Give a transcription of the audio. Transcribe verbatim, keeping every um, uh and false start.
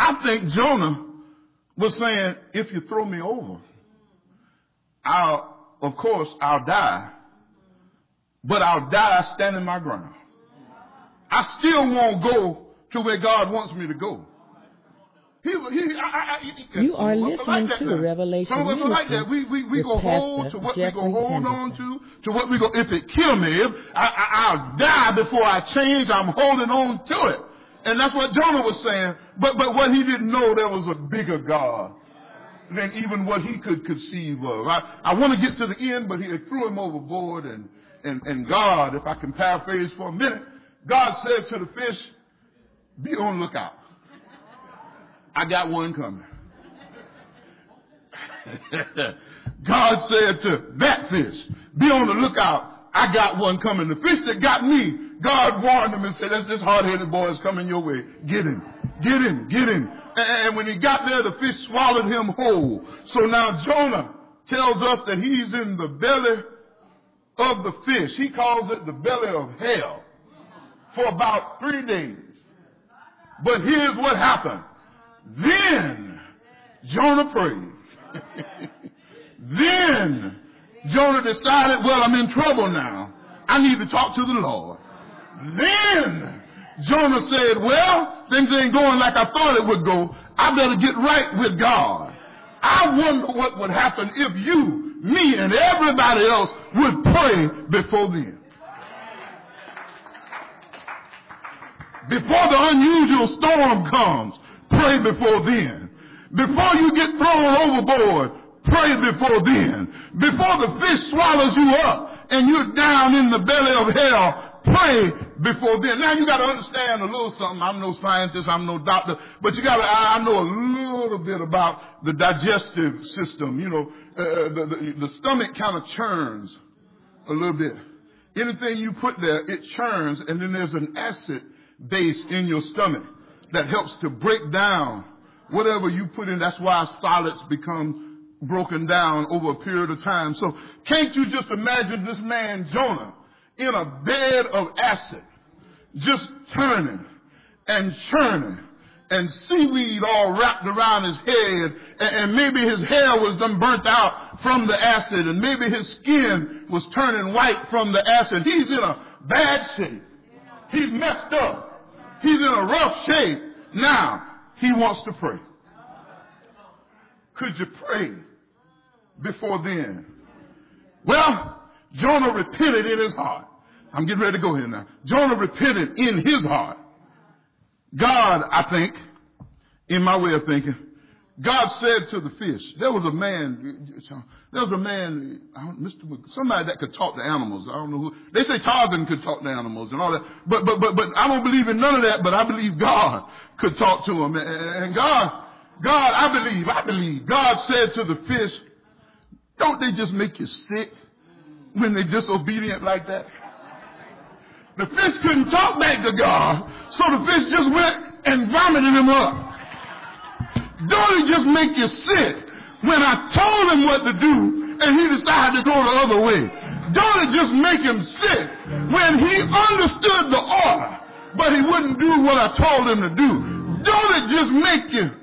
I think Jonah was saying, if you throw me over, I'll, of course, I'll die, but I'll die standing my ground. I still won't go to where God wants me to go. He, he, I, I, he, you are listening like to the Revelation Some of us are like that. We, we, we go hold to what Jeffrey we go hold Henderson. on to, to what we go, if it kill me, if I, I, I'll die before I change, I'm holding on to it. And that's what Jonah was saying. But, but what he didn't know, there was a bigger God than even what he could conceive of. I, I want to get to the end, but he threw him overboard. And, and, and God, if I can paraphrase for a minute, God said to the fish, be on lookout. I got one coming. God said to that fish, be on the lookout. I got one coming. The fish that got me, God warned him and said, that's this hard-headed boy is coming your way. Get him. Get him. Get him. And when he got there, the fish swallowed him whole. So now Jonah tells us that he's in the belly of the fish. He calls it the belly of hell for about three days. But here's what happened. Then Jonah prayed. Then Jonah decided, well, I'm in trouble now. I need to talk to the Lord. Then Jonah said, well, things ain't going like I thought it would go. I better get right with God. I wonder what would happen if you, me, and everybody else would pray before then. Before the unusual storm comes, pray before then. Before you get thrown overboard, pray before then. Before the fish swallows you up and you're down in the belly of hell, pray before then. Now you got to understand a little something. I'm no scientist, I'm no doctor, but you got to, I know a little bit about the digestive system. You know, uh, the, the, the stomach kind of churns a little bit. Anything you put there, it churns, and then there's an acid base in your stomach that helps to break down whatever you put in. That's why solids become broken down over a period of time. So can't you just imagine this man Jonah in a bed of acid, just turning and churning, and seaweed all wrapped around his head, and, and maybe his hair was done burnt out from the acid, and maybe his skin was turning white from the acid. He's in a bad shape. He's messed up. He's in a rough shape. Now, he wants to pray. Could you pray before then? Well, Jonah repented in his heart. I'm getting ready to go here now. Jonah repented in his heart. God, I think, in my way of thinking, God said to the fish, there was a man, there was a man, Mister somebody that could talk to animals. I don't know who. They say Tarzan could talk to animals and all that. But, but, but, but I don't believe in none of that, but I believe God could talk to him. And God, God, I believe, I believe. God said to the fish, don't they just make you sick when they're disobedient like that? The fish couldn't talk back to God, so the fish just went and vomited him up. Don't it just make you sick when I told him what to do and he decided to go the other way? Don't it just make him sick when he understood the order, but he wouldn't do what I told him to do? Don't it just make you